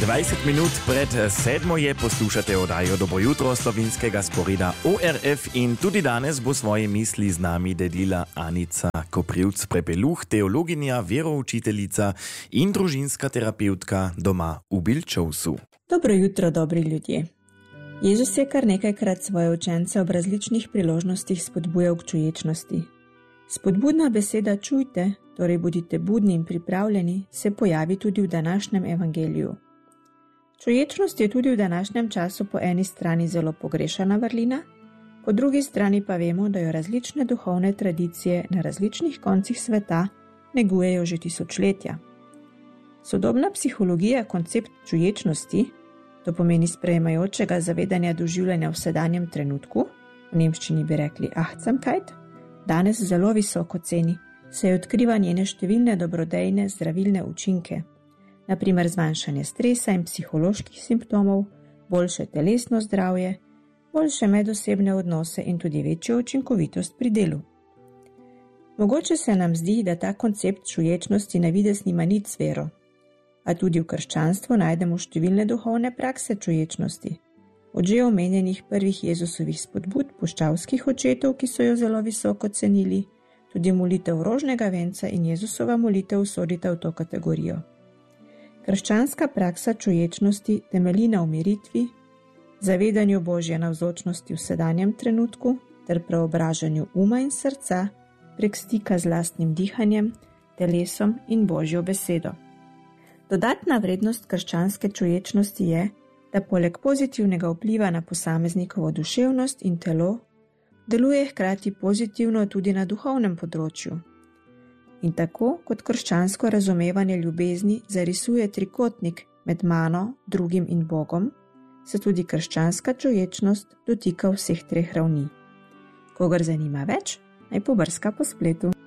20 minut pred 7 je poslušate oddajo Dobro jutro slovenskega sporeda ORF in tudi danes bo svoje misli z nami delila Anica Koprivc-Prepeluh, teologinja, veroučiteljica in družinska terapeutka doma v Bilčovsu. Dobro jutro, dobri ljudje. Jezus je kar nekajkrat svoje učence ob različnih priložnostih spodbujal k čuječnosti. Spodbudna beseda čujte, torej bodite budni in pripravljeni, se pojavi tudi v današnjem evangeliju. Čuječnost je tudi v današnjem času po eni strani zelo pogrešana vrlina, po drugi strani pa vemo, da jo različne duhovne tradicije na različnih koncih sveta negujejo že tisočletja. Sodobna psihologija koncept čuječnosti, to pomeni sprejemajočega zavedanja doživljanja v sedanjem trenutku, v nemščini bi rekli Achtsamkeit, danes zelo visoko ceni, saj odkriva njene številne dobrodejne zdravilne učinke, naprimer zmanjšanje stresa in psiholoških simptomov, boljše telesno zdravje, boljše medosebne odnose in tudi večjo učinkovitost pri delu. Mogoče se nam zdi, da ta koncept čuječnosti na videz nima nič z vero, a tudi v krščanstvu najdemo številne duhovne prakse čuječnosti. Od že omenjenih prvih Jezusovih spodbud puščavskih očetov, ki so jo zelo visoko cenili, tudi molitev rožnega venca in Jezusova molitev sodita v to kategorijo. Krščanska praksa čuječnosti temelji na umiritvi, zavedanju Božje navzočnosti v sedanjem trenutku ter preobražanju uma in srca prek stika z lastnim dihanjem, telesom in Božjo besedo. Dodatna vrednost krščanske čuječnosti je, da poleg pozitivnega vpliva na posameznikovo duševnost in telo, deluje hkrati pozitivno tudi na duhovnem področju. In tako, kot krščansko razumevanje ljubezni zarisuje trikotnik med mano, drugim in Bogom, se tudi krščanska čuječnost dotika vseh treh ravni. Kogar zanima več, naj pobrska po spletu.